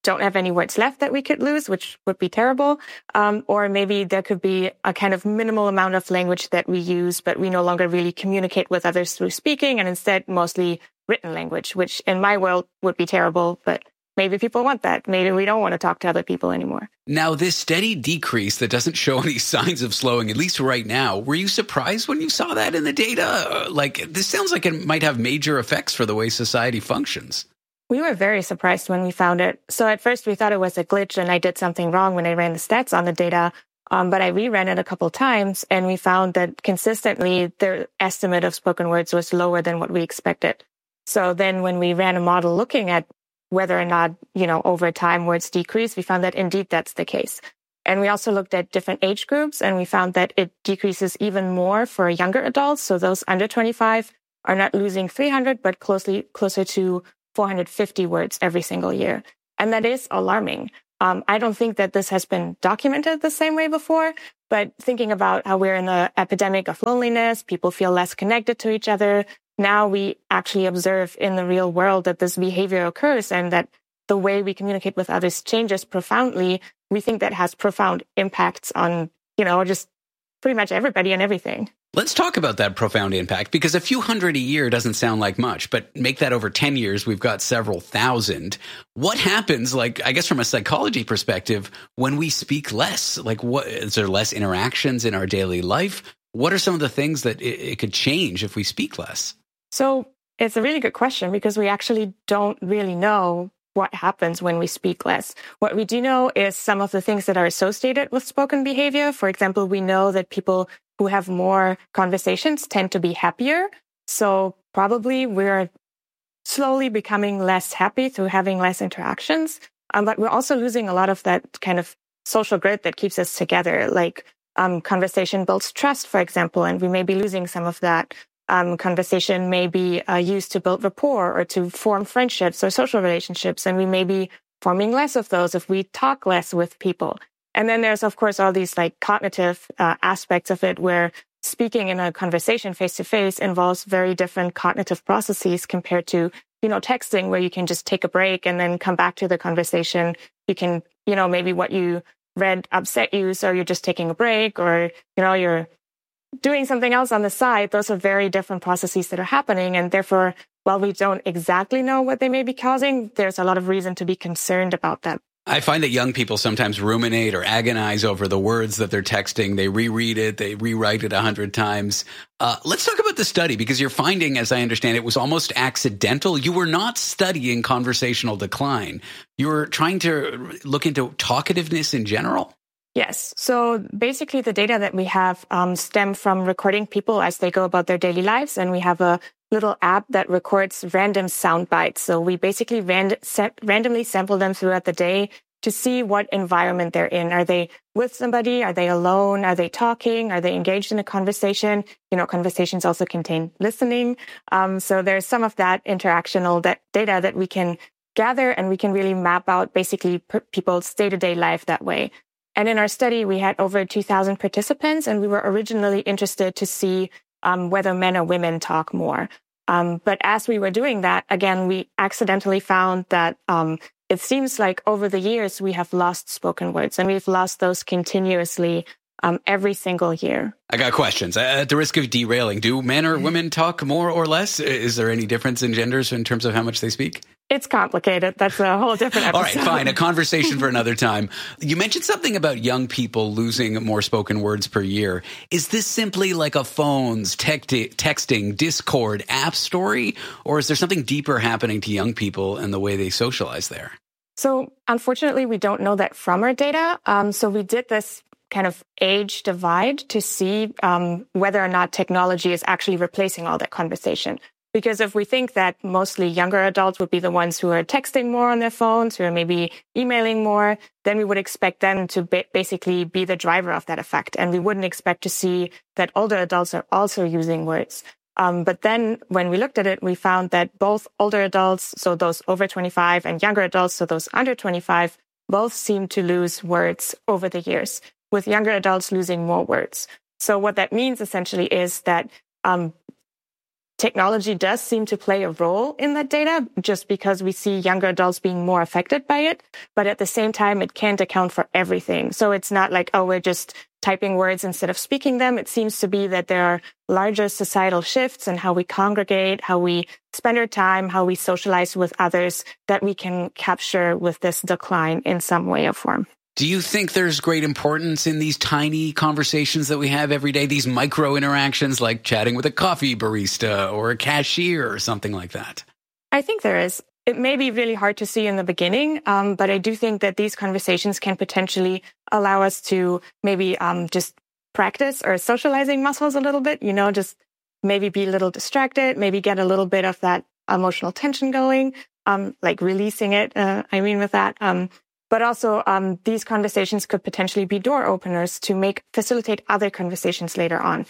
don't have any words left that we could lose, which would be terrible. Um, or maybe there could be a kind of minimal amount of language that we use, but we no longer really communicate with others through speaking, and instead mostly written language, which in my world would be terrible, but maybe people want that. Maybe we don't want to talk to other people anymore. Now, this steady decrease that doesn't show any signs of slowing, at least right now, were you surprised when you saw that in the data? Like, this sounds like it might have major effects for the way society functions. We were very surprised when we found it. So at first we thought it was a glitch and I did something wrong when I ran the stats on the data. Um, but I reran it a couple times and we found that consistently their estimate of spoken words was lower than what we expected. So then when we ran a model looking at whether or not, you know, over time words decrease, we found that indeed that's the case. And we also looked at different age groups and we found that it decreases even more for younger adults. So those under twenty-five are not losing three hundred, but closely closer to four hundred fifty words every single year. And that is alarming. Um, I don't think that this has been documented the same way before, but thinking about how we're in an epidemic of loneliness, people feel less connected to each other. Now we actually observe in the real world that this behavior occurs and that the way we communicate with others changes profoundly. We think that has profound impacts on, you know, just pretty much everybody and everything. Let's talk about that profound impact, because a few hundred a year doesn't sound like much, but make that over ten years, we've got several thousand. What happens, like, I guess from a psychology perspective, when we speak less? Like, what is there less interactions in our daily life? What are some of the things that it, it could change if we speak less? So it's a really good question because we actually don't really know what happens when we speak less. What we do know is some of the things that are associated with spoken behavior. For example, we know that people who have more conversations tend to be happier. So probably we're slowly becoming less happy through having less interactions. Um, but we're also losing a lot of that kind of social grit that keeps us together. Like um, conversation builds trust, for example, and we may be losing some of that. Um, conversation may be uh, used to build rapport or to form friendships or social relationships, and we may be forming less of those if we talk less with people. And then there's, of course, all these like cognitive uh, aspects of it where speaking in a conversation face-to-face involves very different cognitive processes compared to, you know, texting where you can just take a break and then come back to the conversation. You can, you know, maybe what you read upset you, so you're just taking a break, or, you know, you're doing something else on the side. Those are very different processes that are happening. And therefore, while we don't exactly know what they may be causing, there's a lot of reason to be concerned about them. I find that young people sometimes ruminate or agonize over the words that they're texting. They reread it, they rewrite it a hundred times. Uh, let's talk about the study, because you're finding, as I understand it, was almost accidental. You were not studying conversational decline. You were trying to look into talkativeness in general. Yes. So basically the data that we have um, stem from recording people as they go about their daily lives. And we have a little app that records random sound bites. So we basically rand- set, randomly sample them throughout the day to see what environment they're in. Are they with somebody? Are they alone? Are they talking? Are they engaged in a conversation? You know, conversations also contain listening. Um, so there's some of that interactional that data that we can gather, and we can really map out basically per- people's day-to-day life that way. And in our study, we had over two thousand participants, and we were originally interested to see um, whether men or women talk more. Um, but as we were doing that, again, we accidentally found that um, it seems like over the years, we have lost spoken words, and we've lost those continuously um, every single year. I got questions. At the risk of derailing, do men or women talk more or less? Is there any difference in genders in terms of how much they speak? It's complicated. That's a whole different episode. All right, fine. A conversation for another time. You mentioned something about young people losing more spoken words per year. Is this simply like a phones, text- texting, Discord app story? Or is there something deeper happening to young people and the way they socialize there? So unfortunately, we don't know that from our data. Um, so we did this kind of age divide to see um, whether or not technology is actually replacing all that conversation. Because if we think that mostly younger adults would be the ones who are texting more on their phones, who are maybe emailing more, then we would expect them to ba- basically be the driver of that effect. And we wouldn't expect to see that older adults are also using words. Um, but then when we looked at it, we found that both older adults, so those over twenty-five, and younger adults, so those under twenty-five, both seem to lose words over the years, with younger adults losing more words. So what that means essentially is that um, technology does seem to play a role in that data just because we see younger adults being more affected by it. But at the same time, it can't account for everything. So it's not like, oh, we're just typing words instead of speaking them. It seems to be that there are larger societal shifts in how we congregate, how we spend our time, how we socialize with others that we can capture with this decline in some way or form. Do you think there's great importance in these tiny conversations that we have every day, these micro interactions like chatting with a coffee barista or a cashier or something like that? I think there is. It may be really hard to see in the beginning, um, but I do think that these conversations can potentially allow us to maybe um, just practice our socializing muscles a little bit, you know, just maybe be a little distracted, maybe get a little bit of that emotional tension going, um, like releasing it, uh, I mean with that. Um, But also, um, these conversations could potentially be door openers to make facilitate other conversations later on.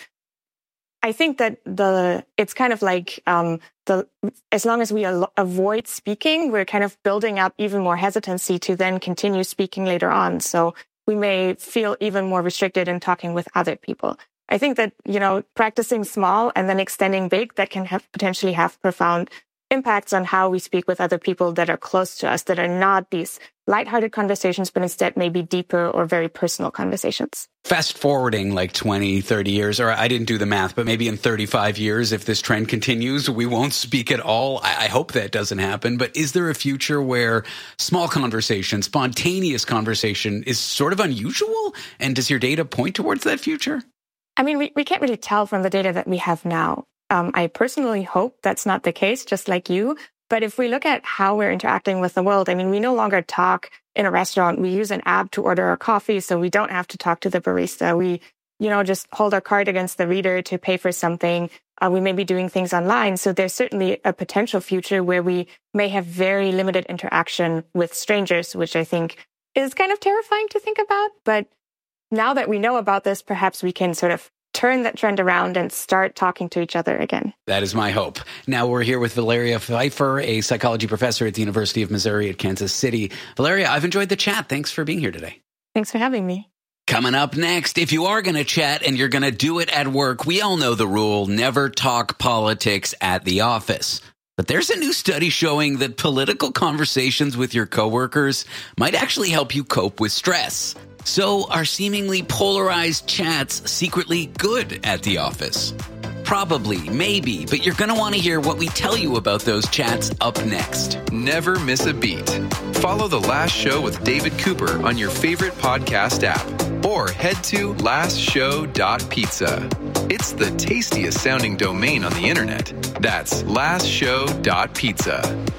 I think that the it's kind of like um, the as long as we al- avoid speaking, we're kind of building up even more hesitancy to then continue speaking later on. So we may feel even more restricted in talking with other people. I think that, you know, practicing small and then extending big, that can have potentially have profound impacts on how we speak with other people that are close to us, that are not these lighthearted conversations, but instead maybe deeper or very personal conversations. Fast forwarding like twenty, thirty years, or I didn't do the math, but maybe in thirty-five years, if this trend continues, we won't speak at all. I, I hope that doesn't happen. But is there a future where small conversation, spontaneous conversation is sort of unusual? And does your data point towards that future? I mean, we, we can't really tell from the data that we have now. Um, I personally hope that's not the case, just like you. But if we look at how we're interacting with the world, I mean, we no longer talk in a restaurant. We use an app to order our coffee, so we don't have to talk to the barista. We, you know, just hold our card against the reader to pay for something. Uh, we may be doing things online. So there's certainly a potential future where we may have very limited interaction with strangers, which I think is kind of terrifying to think about. But now that we know about this, perhaps we can sort of turn that trend around and start talking to each other again. That is my hope. Now we're here with Valeria Pfeiffer, a psychology professor at the University of Missouri at Kansas City. Valeria, I've enjoyed the chat. Thanks for being here today. Thanks for having me. Coming up next, if you are going to chat and you're going to do it at work, we all know the rule, never talk politics at the office. But there's a new study showing that political conversations with your coworkers might actually help you cope with stress. So are seemingly polarized chats secretly good at the office? Probably, maybe, but you're going to want to hear what we tell you about those chats up next. Never miss a beat. Follow The Last Show with David Cooper on your favorite podcast app or head to last show dot pizza. It's the tastiest sounding domain on the internet. That's last show dot pizza.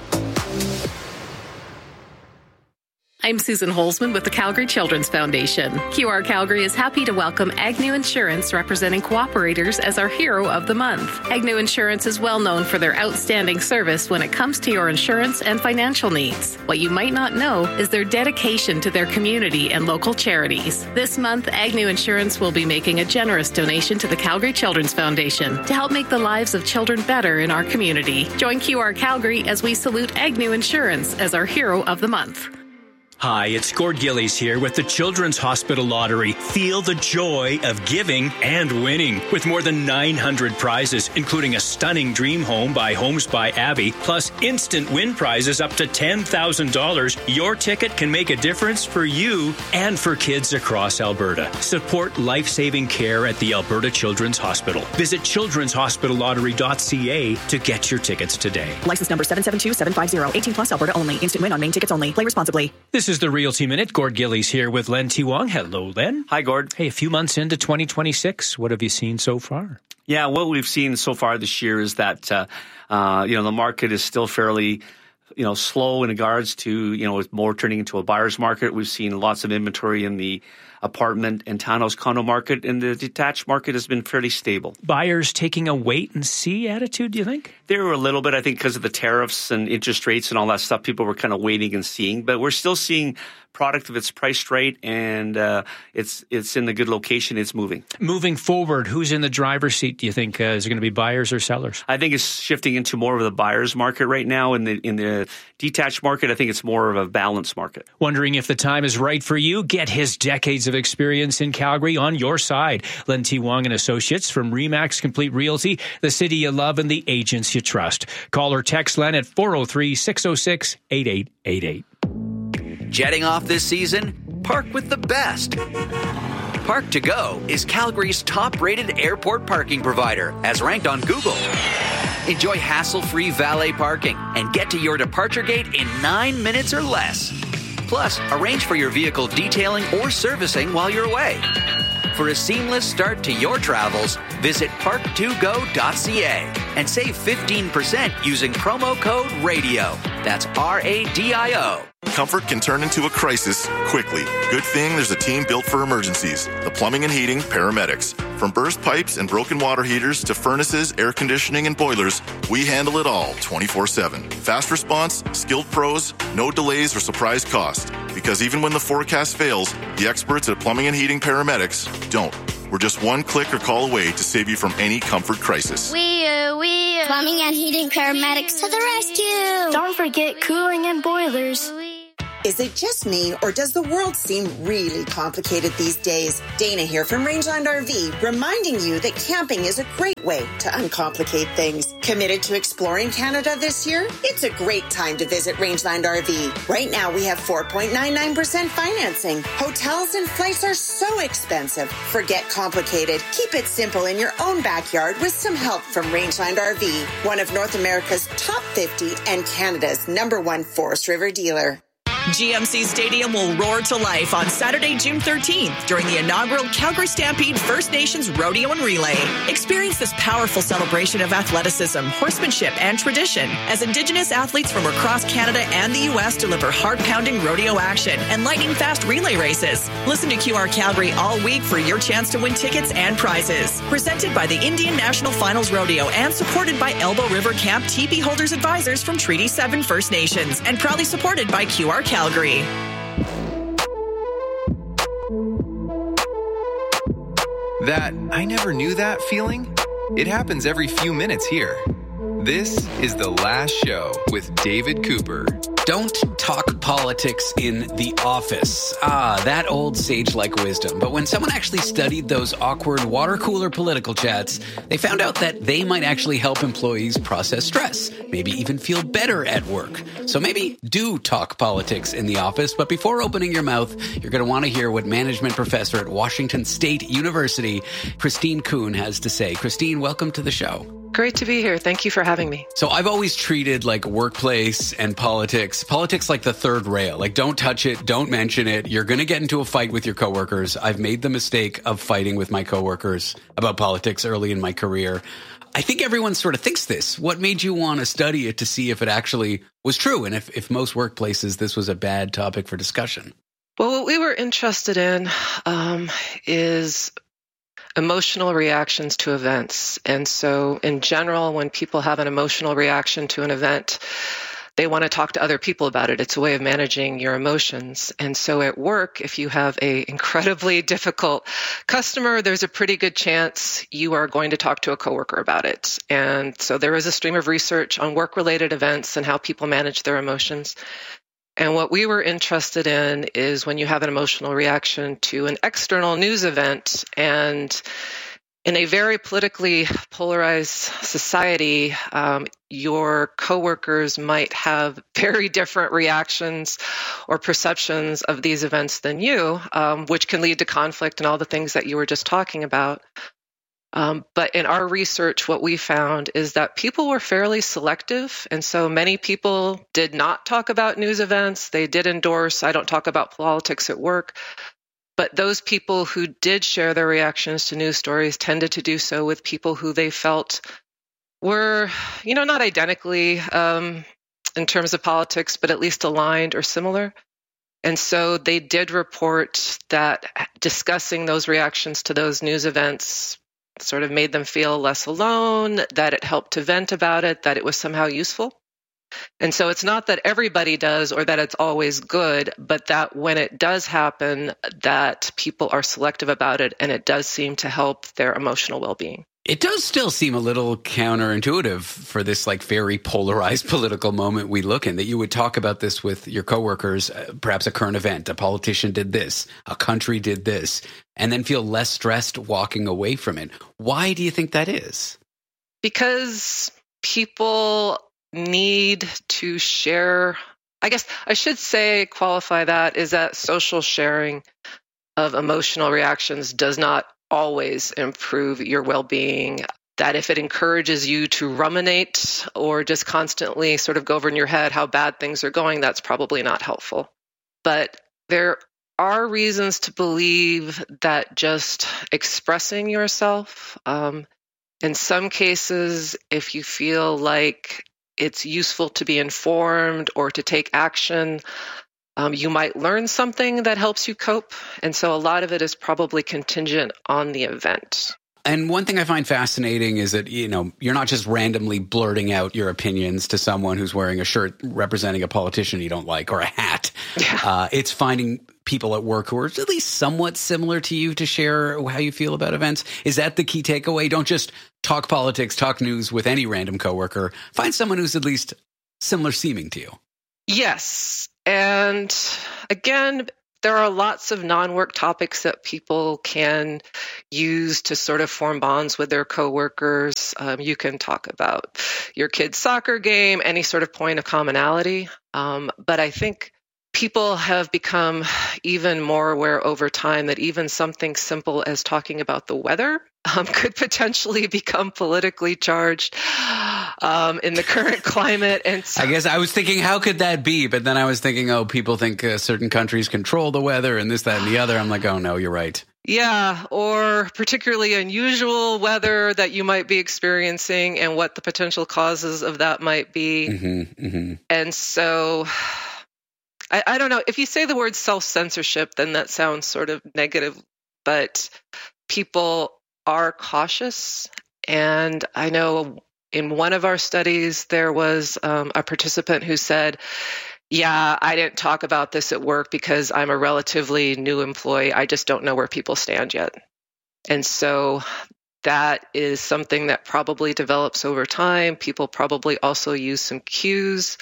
I'm Susan Holzman with the Calgary Children's Foundation. Q R Calgary is happy to welcome Agnew Insurance, representing cooperators, as our Hero of the Month. Agnew Insurance is well known for their outstanding service when it comes to your insurance and financial needs. What you might not know is their dedication to their community and local charities. This month, Agnew Insurance will be making a generous donation to the Calgary Children's Foundation to help make the lives of children better in our community. Join Q R Calgary as we salute Agnew Insurance as our Hero of the Month. Hi, it's Gord Gillies here with the Children's Hospital Lottery. Feel the joy of giving and winning. With more than nine hundred prizes, including a stunning dream home by Homes by Abby, plus instant win prizes up to ten thousand dollars, your ticket can make a difference for you and for kids across Alberta. Support life-saving care at the Alberta Children's Hospital. Visit children's hospital lottery dot c a to get your tickets today. License number seven seven two seven five zero. eighteen plus Alberta only. Instant win on main tickets only. Play responsibly. This is the Realty Minute. Gord Gillies here with Len T. Wong. Hello, Len. Hi, Gord. Hey, a few months into twenty twenty-six, what have you seen so far? Yeah, what we've seen so far this year is that, uh, uh, you know, the market is still fairly, you know, slow in regards to, you know, it's more turning into a buyer's market. We've seen lots of inventory in the apartment and townhouse condo market, and the detached market has been fairly stable. Buyers taking a wait-and-see attitude, do you think? They were a little bit, I think, because of the tariffs and interest rates and all that stuff. People were kind of waiting and seeing, but we're still seeing product if it's priced right and uh, it's it's in the good location, it's moving. Moving forward, who's in the driver's seat, do you think? Uh, is it going to be buyers or sellers? I think it's shifting into more of the buyer's market right now. In the in the detached market, I think it's more of a balanced market. Wondering if the time is right for you? Get his decades decades of experience in Calgary on your side. Len T. Wong and Associates from Remax Complete Realty, the city you love and the agents you trust. Call or text Len at four oh three, six oh six, eight eight eight eight. Jetting off this season? Park with the best. Park to Go is Calgary's top-rated airport parking provider, as ranked on Google. Enjoy hassle-free valet parking and get to your departure gate in nine minutes or less. Plus, arrange for your vehicle detailing or servicing while you're away. For a seamless start to your travels, visit park to go dot c a and save fifteen percent using promo code RADIO. That's R A D I O. Comfort can turn into a crisis quickly. Good thing there's a team built for emergencies. The Plumbing and Heating Paramedics. From burst pipes and broken water heaters to furnaces, air conditioning, and boilers, we handle it all twenty-four seven. Fast response, skilled pros, no delays or surprise cost. Because even when the forecast fails, the experts at Plumbing and Heating Paramedics don't. We're just one click or call away to save you from any comfort crisis. We, uh, we, uh, Plumbing and Heating Paramedics to the rescue. Don't forget cooling and boilers. Is it just me, or does the world seem really complicated these days? Dana here from Rangeland R V, reminding you that camping is a great way to uncomplicate things. Committed to exploring Canada this year? It's a great time to visit Rangeland R V. Right now, we have four point nine nine percent financing. Hotels and flights are so expensive. Forget complicated. Keep it simple in your own backyard with some help from Rangeland R V, one of North America's top fifty and Canada's number one Forest River dealer. G M C Stadium will roar to life on Saturday, June thirteenth during the inaugural Calgary Stampede First Nations Rodeo and Relay. Experience this powerful celebration of athleticism, horsemanship, and tradition as Indigenous athletes from across Canada and the U S deliver heart-pounding rodeo action and lightning-fast relay races. Listen to Q R Calgary all week for your chance to win tickets and prizes. Presented by the Indian National Finals Rodeo and supported by Elbow River Camp T P Holders Advisors from Treaty seven First Nations and proudly supported by Q R Calgary. Calgary. That I never knew that feeling? It happens every few minutes here. This is The Last Show with David Cooper. Don't talk politics in the office. Ah, that old sage-like wisdom. But when someone actually studied those awkward water cooler political chats, they found out that they might actually help employees process stress, maybe even feel better at work. So maybe do talk politics in the office. But before opening your mouth, you're going to want to hear what management professor at Washington State University, Christine Kuhn, has to say. Christine, welcome to the show. Great to be here. Thank you for having me. So I've always treated like workplace and politics, politics like the third rail. Like don't touch it, don't mention it. You're going to get into a fight with your coworkers. I've made the mistake of fighting with my coworkers about politics early in my career. I think everyone sort of thinks this. What made you want to study it to see if it actually was true? And if, if most workplaces, this was a bad topic for discussion? Well, what we were interested in um, is emotional reactions to events. And so in general, when people have an emotional reaction to an event, they want to talk to other people about it. It's a way of managing your emotions. And so at work, if you have a incredibly difficult customer, there's a pretty good chance you are going to talk to a coworker about it. And so there is a stream of research on work-related events and how people manage their emotions. And what we were interested in is when you have an emotional reaction to an external news event, and in a very politically polarized society, um, your coworkers might have very different reactions or perceptions of these events than you, um, which can lead to conflict and all the things that you were just talking about. Um, but in our research, what we found is that people were fairly selective. And so many people did not talk about news events. They did endorse, I don't talk about politics at work. But those people who did share their reactions to news stories tended to do so with people who they felt were, you know, not identically um, in terms of politics, but at least aligned or similar. And so they did report that discussing those reactions to those news events sort of made them feel less alone, that it helped to vent about it, that it was somehow useful. And so it's not that everybody does or that it's always good, but that when it does happen, that people are selective about it and it does seem to help their emotional well-being. It does still seem a little counterintuitive for this like very polarized political moment we look in, that you would talk about this with your coworkers, uh, perhaps a current event, a politician did this, a country did this, and then feel less stressed walking away from it. Why do you think that is? Because people need to share. I guess I should say, qualify that, is that social sharing of emotional reactions does not always improve your well-being. That if it encourages you to ruminate or just constantly sort of go over in your head how bad things are going, that's probably not helpful. But there are reasons to believe that just expressing yourself, um, in some cases, if you feel like it's useful to be informed or to take action, Um, you might learn something that helps you cope. And so a lot of it is probably contingent on the event. And one thing I find fascinating is that, you know, you're not just randomly blurting out your opinions to someone who's wearing a shirt representing a politician you don't like or a hat. Yeah. Uh, it's finding people at work who are at least somewhat similar to you to share how you feel about events. Is that the key takeaway? Don't just talk politics, talk news with any random coworker. Find someone who's at least similar seeming to you. Yes. And again, there are lots of non-work topics that people can use to sort of form bonds with their coworkers. Um, you can talk about your kid's soccer game, any sort of point of commonality. Um, but I think people have become even more aware over time that even something simple as talking about the weather um, could potentially become politically charged um, in the current climate. And so, I guess I was thinking, how could that be? But then I was thinking, oh, people think uh, certain countries control the weather and this, that, and the other. I'm like, oh, no, you're right. Yeah, or particularly unusual weather that you might be experiencing and what the potential causes of that might be. Mm-hmm, mm-hmm. And so I, I don't know. If you say the word self-censorship, then that sounds sort of negative, but people are cautious. And I know in one of our studies, there was um, a participant who said, yeah, I didn't talk about this at work because I'm a relatively new employee. I just don't know where people stand yet. And so that is something that probably develops over time. People probably also use some cues.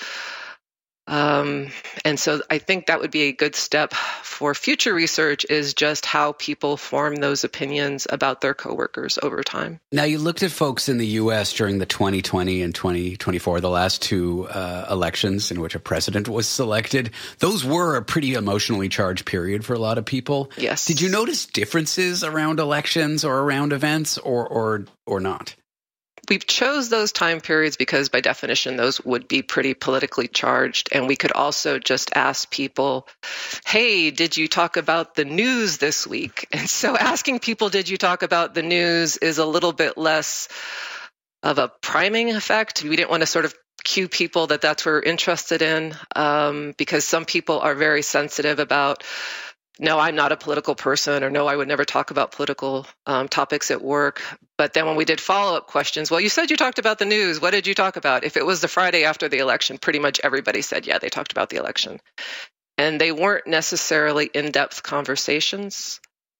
Um, and so I think that would be a good step for future research, is just how people form those opinions about their coworkers over time. Now, you looked at folks in the U S during the twenty twenty and twenty twenty-four, the last two uh, elections in which a president was selected. Those were a pretty emotionally charged period for a lot of people. Yes. Did you notice differences around elections or around events, or or or not? We chose those time periods because by definition, those would be pretty politically charged. And we could also just ask people, hey, did you talk about the news this week? And so asking people, did you talk about the news, is a little bit less of a priming effect. We didn't want to sort of cue people that that's what we're interested in, um, because some people are very sensitive about, no, I'm not a political person, or no, I would never talk about political um, topics at work. But then when we did follow-up questions, well, you said you talked about the news. What did you talk about? If it was the Friday after the election, pretty much everybody said, yeah, they talked about the election. And they weren't necessarily in-depth conversations,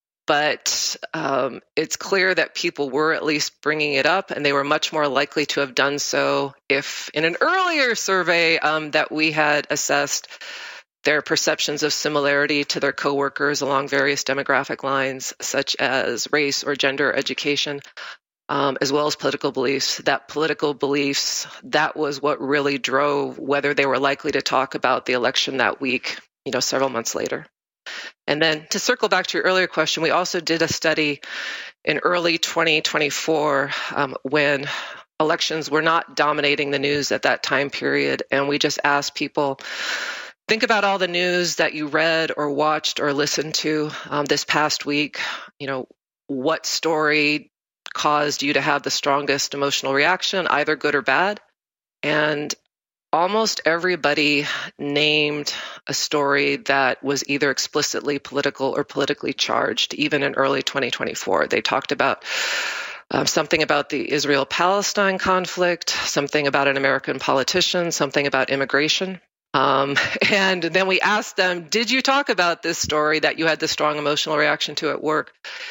but um, it's clear that people were at least bringing it up, and they were much more likely to have done so if in an earlier survey um, that we had assessed their perceptions of similarity to their coworkers along various demographic lines, such as race or gender, education, um, as well as political beliefs. That political beliefs, that was what really drove whether they were likely to talk about the election that week, you know, several months later. And then to circle back to your earlier question, we also did a study in early twenty twenty-four um, when elections were not dominating the news at that time period. And we just asked people, think about all the news that you read or watched or listened to um, this past week. You know, what story caused you to have the strongest emotional reaction, either good or bad? And almost everybody named a story that was either explicitly political or politically charged, even in early twenty twenty-four. They talked about um, something about the Israel-Palestine conflict, something about an American politician, something about immigration. Um, and then we asked them, did you talk about this story that you had the strong emotional reaction to at work?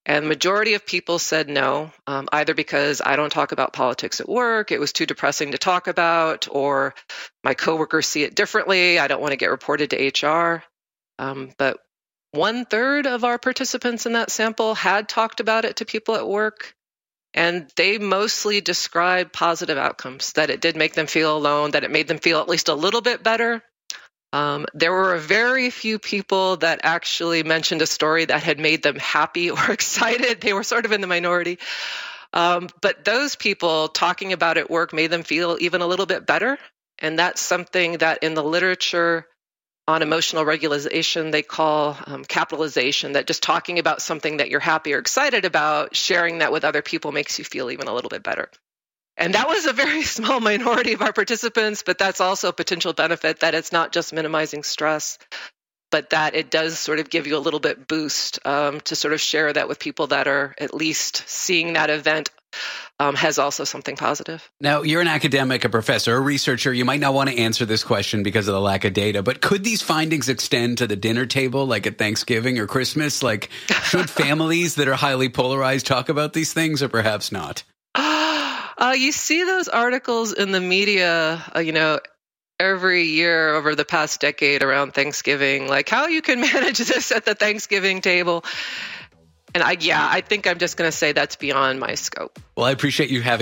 And the majority of people said no, um, either because I don't talk about politics at work, it was too depressing to talk about, or my coworkers see it differently, I don't want to get reported to H R. Um, but one third of our participants in that sample had talked about it to people at work, and they mostly described positive outcomes, that it did make them feel alone, that it made them feel at least a little bit better. Um, there were a very few people that actually mentioned a story that had made them happy or excited. They were sort of in the minority. Um, but those people talking about it at work made them feel even a little bit better. And that's something that in the literature on emotional regulation, they call um, capitalization, that just talking about something that you're happy or excited about, sharing that with other people makes you feel even a little bit better. And that was a very small minority of our participants, but that's also a potential benefit, that it's not just minimizing stress, but that it does sort of give you a little bit boost um, to sort of share that with people that are at least seeing that event um, has also something positive. Now, you're an academic, a professor, a researcher. You might not want to answer this question because of the lack of data, but could these findings extend to the dinner table, like at Thanksgiving or Christmas? Like, should families that are highly polarized talk about these things, or perhaps not? Uh, you see those articles in the media, uh, you know, every year over the past decade around Thanksgiving, like how you can manage this at the Thanksgiving table. And I, yeah, I think I'm just going to say that's beyond my scope. Well, I appreciate you having